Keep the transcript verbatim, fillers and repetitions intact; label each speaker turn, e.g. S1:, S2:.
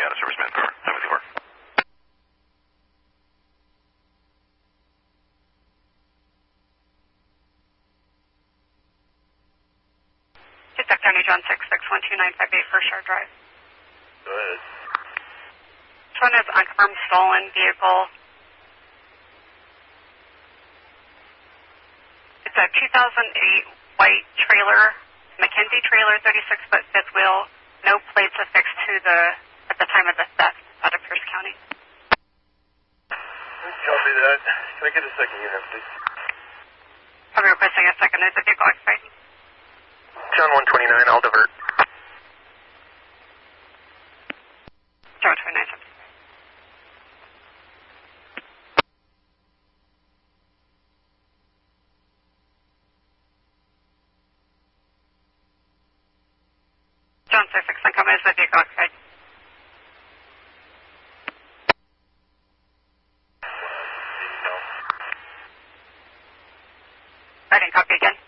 S1: out of service manpower. seven four.
S2: Tupac County, John six six one two nine five eight, First Shard Drive.
S1: Go ahead.
S2: This one is unconfirmed stolen vehicle. It's a two thousand eight white trailer, Mackenzie trailer, thirty-six foot fifth wheel, no plates affixed to the, at the time of the theft out of Pierce County.
S1: Copy that. Can I get a second unit, please?
S2: Probably requesting a second. Is the vehicle occupied?
S1: John one twenty-nine, I'll divert.
S2: John twenty-nine, seven. John six six, come is the vehicle occupied? I didn't copy again.